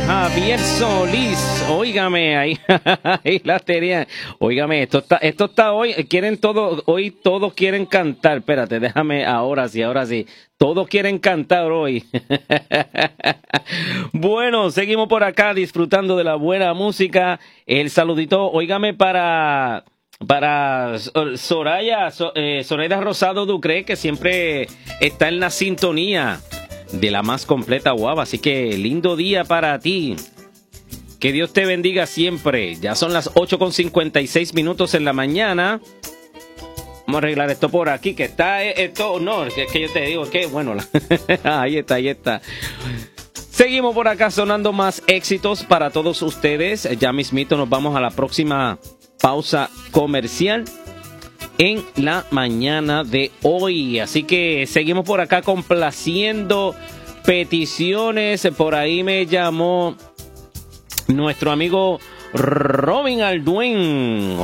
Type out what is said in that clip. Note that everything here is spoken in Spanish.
Javier Solís, óigame, ahí, ahí la tenía. Óigame, esto está hoy, hoy todos quieren cantar. Espérate, déjame, ahora sí. Todos quieren cantar hoy. Bueno, seguimos por acá disfrutando de la buena música. El saludito, óigame, para Zoraida Rosado Ducre, que siempre está en la sintonía de la más completa guava. Así que lindo día para ti. Que Dios te bendiga siempre. Ya son las 8:56 en la mañana. Vamos a arreglar esto por aquí, que está esto, no, es que yo te digo que, bueno, ahí está. Seguimos por acá sonando más éxitos para todos ustedes. Ya mismito nos vamos a la próxima pausa comercial en la mañana de hoy. Así que seguimos por acá complaciendo peticiones. Por ahí me llamó nuestro amigo Robin Alduen.